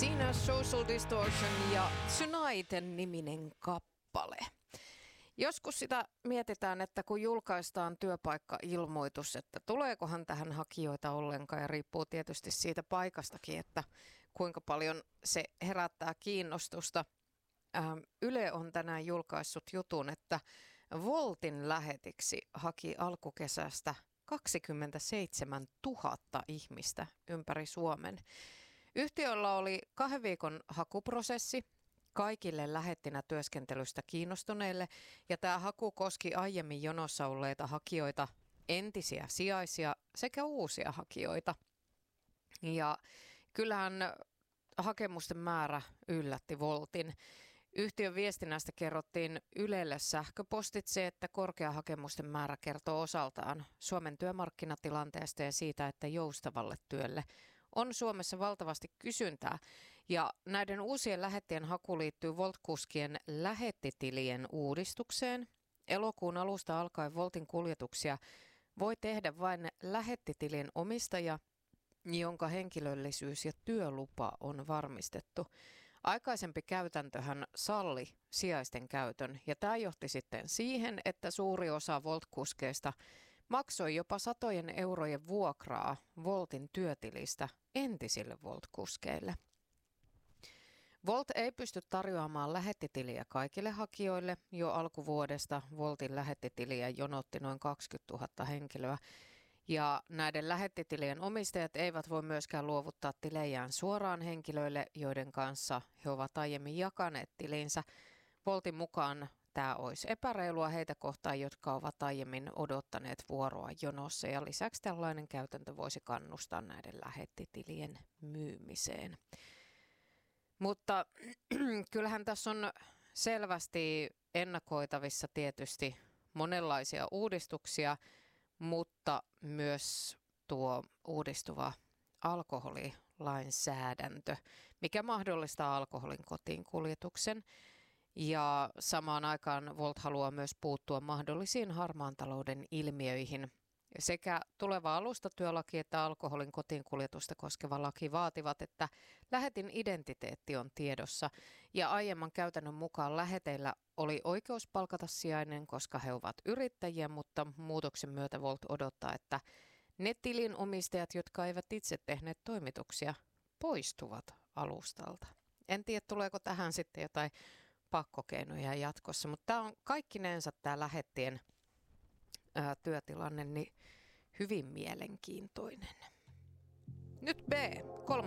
Siinä Social Distortion ja Tonight-niminen kappale. Joskus sitä mietitään, että kun julkaistaan työpaikkailmoitus, että tuleekohan tähän hakijoita ollenkaan, ja riippuu tietysti siitä paikastakin, että kuinka paljon se herättää kiinnostusta. Yle on tänään julkaissut jutun, että Woltin lähetiksi haki alkukesästä 27 000 ihmistä ympäri Suomen. Yhtiöllä oli 2 viikon hakuprosessi kaikille lähettinä työskentelystä kiinnostuneille, ja tämä haku koski aiemmin jonossa olleita hakijoita, entisiä sijaisia sekä uusia hakijoita. Ja kyllähän hakemusten määrä yllätti Woltin. Yhtiön viestinnästä kerrottiin Ylelle sähköpostitse, että korkea hakemusten määrä kertoo osaltaan Suomen työmarkkinatilanteesta ja siitä, että joustavalle työlle on Suomessa valtavasti kysyntää. Ja näiden uusien lähettien haku liittyy Wolt-kuskien lähettitilien uudistukseen. Elokuun alusta alkaen Woltin kuljetuksia voi tehdä vain lähettitilin omistaja, jonka henkilöllisyys ja työlupa on varmistettu. Aikaisempi käytäntöhän salli sijaisten käytön, ja tämä johti sitten siihen, että suuri osa Wolt-kuskeista maksoi jopa satojen eurojen vuokraa Woltin työtilistä entisille Wolt-kuskeille. Wolt ei pysty tarjoamaan lähettitiliä kaikille hakijoille. Jo alkuvuodesta Woltin lähettitiliä jonotti noin 20 000 henkilöä. Ja näiden lähettitilien omistajat eivät voi myöskään luovuttaa tilejään suoraan henkilöille, joiden kanssa he ovat aiemmin jakaneet tilinsä. Woltin mukaan tämä olisi epäreilua heitä kohtaan, jotka ovat aiemmin odottaneet vuoroa jonossa, ja lisäksi tällainen käytäntö voisi kannustaa näiden lähettitilien myymiseen. Mutta kyllähän tässä on selvästi ennakoitavissa tietysti monenlaisia uudistuksia, mutta myös tuo uudistuva alkoholilainsäädäntö, mikä mahdollistaa alkoholin kotiin kuljetuksen. Ja samaan aikaan Wolt haluaa myös puuttua mahdollisiin harmaan talouden ilmiöihin. Sekä tuleva alustatyölaki että alkoholin kotiin kuljetusta koskeva laki vaativat, että lähetin identiteetti on tiedossa. Ja aiemman käytännön mukaan läheteillä oli oikeus palkata sijainen, koska he ovat yrittäjiä, mutta muutoksen myötä Wolt odottaa, että ne tilin omistajat, jotka eivät itse tehneet toimituksia, poistuvat alustalta. En tiedä, tuleeko tähän sitten jotain pakkokeinoja jatkossa, mutta tämä on kaikkinensa tämä lähettien työtilanne niin hyvin mielenkiintoinen. Nyt B, 3